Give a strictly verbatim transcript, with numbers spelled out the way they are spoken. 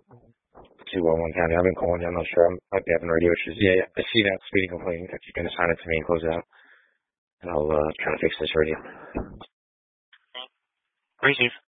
two one one County. I've been calling you. I'm not sure. I might be having radio issues. Yeah, yeah. I see that speeding complaint. If you can assign it to me and close it out, and I'll uh, try to fix this radio. Receive.